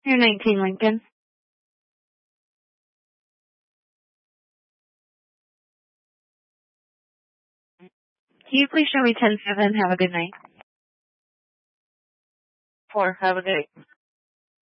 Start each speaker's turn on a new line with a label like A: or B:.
A: You're 19, Lincoln. Can you please show me 10-7? Have a good night.
B: 4. Have a good day.